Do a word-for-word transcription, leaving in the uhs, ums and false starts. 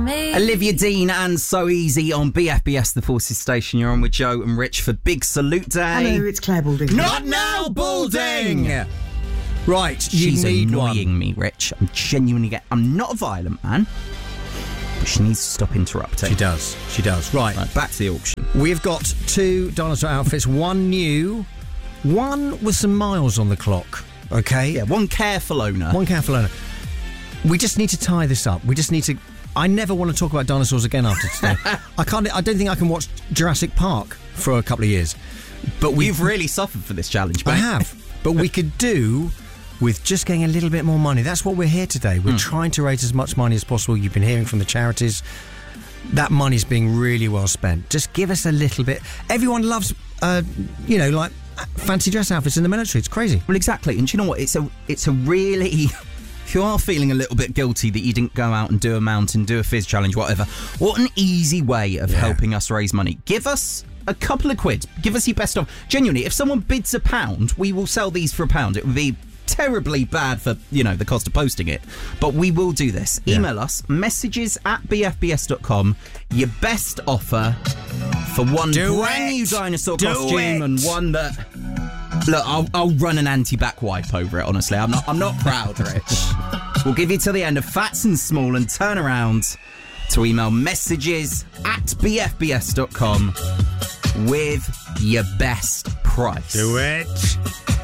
me. Olivia Dean and So Easy on B F B S, the Forces Station. You're on with Joe and Rich for Big Salute Day. Hello, it's Claire Balding. Not now, Balding! Right, you She's need annoying one. me, Rich. I'm genuinely get. I'm not a violent man, but she needs to stop interrupting. She does. She does. Right. Right, back to the auction. We've got two dinosaur outfits. One new, one with some miles on the clock. Okay? Yeah, one careful owner. One careful owner. We just need to tie this up. We just need to... I never want to talk about dinosaurs again after today. I can't. I don't think I can watch Jurassic Park for a couple of years. But we You've really suffered for this challenge, mate. I have. But we could do with just getting a little bit more money. That's what we're here today. We're mm. trying to raise as much money as possible. You've been hearing from the charities. That money's being really well spent. Just give us a little bit. Everyone loves, uh, you know, like fancy dress outfits in the military. It's crazy. Well, exactly. And do you know what? It's a, it's a really... If you are feeling a little bit guilty that you didn't go out and do a mountain, do a fizz challenge, whatever, what an easy way of yeah. helping us raise money. Give us a couple of quid. Give us your best offer. Genuinely, if someone bids a pound, we will sell these for a pound. It would be terribly bad for, you know, the cost of posting it. But we will do this. Yeah. Email us, messages at b f b s dot com, your best offer for one do brand it. new dinosaur do costume it. and one that... Look, I'll, I'll run an anti-back wipe over it, honestly. I'm not I'm not proud, Rich. We'll give you till the end of Fats and Small and turn around to email messages at b f b s dot com with your best price. Do it.